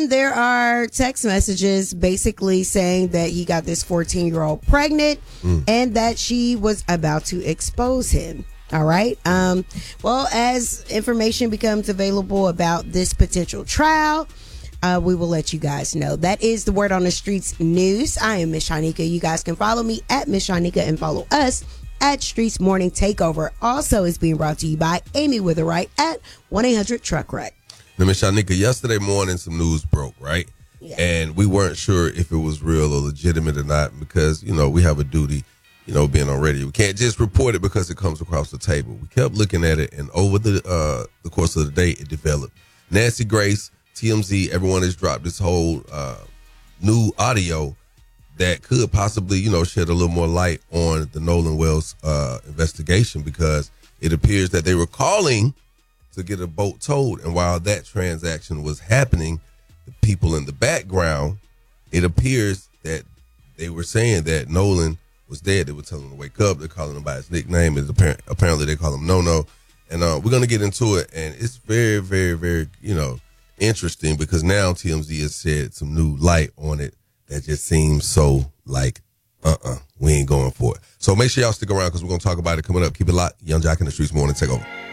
then there are text messages basically saying that he got this 14-year-old pregnant and that she was about to expose him. All right. Well, as information becomes available about this potential trial, we will let you guys know. That is the Word on the Streets news. I am Miss Shanika. You guys can follow me at Miss Shanika and follow us at Streets Morning Takeover. Also is being brought to you by Amy Witherite at 1-800-TRUCK-WRECK. Now, Miss Shanika, yesterday morning some news broke, right? Yeah. And we weren't sure if it was real or legitimate or not because, we have a duty, being on radio. We can't just report it because it comes across the table. We kept looking at it, and over the course of the day, it developed. Nancy Grace, TMZ, everyone has dropped this whole new audio that could possibly, shed a little more light on the Nolan Wells investigation because it appears that they were calling to get a boat towed. And while that transaction was happening, the people in the background, it appears that they were saying that Nolan was dead. They were telling him to wake up. They're calling him by his nickname. Apparently they call him No-No. And we're going to get into it. And it's very, very, very, interesting because now TMZ has shed some new light on it that just seems so like, we ain't going for it. So make sure y'all stick around because we're going to talk about it coming up. Keep it locked. Yung Joc in the Streets Morning Takeover.